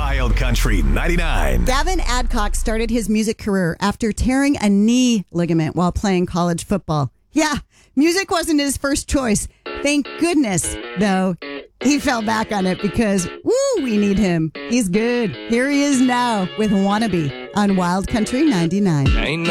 Wild Country 99. Gavin Adcock started his music career after tearing a knee ligament while playing college football. Yeah, music wasn't his first choice. Thank goodness, though, he fell back on it because, we need him. He's good. Here he is now with Wannabe on Wild Country 99.